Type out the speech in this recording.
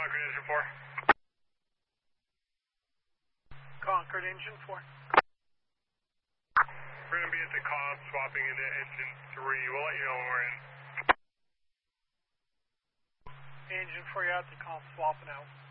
Concord Engine 4. Concord Engine 4. We're going to be at the comm swapping into Engine 3. We'll let you know when we're in. Engine 4, you're at the comm swapping out.